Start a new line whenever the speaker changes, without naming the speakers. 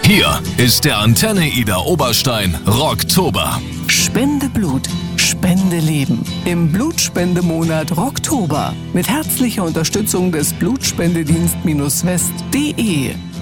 Hier ist der Antenne Ida Oberstein Rocktober.
Spende Blut, spende Leben. Im Blutspendemonat Rocktober. Mit herzlicher Unterstützung des Blutspendedienst-West.de.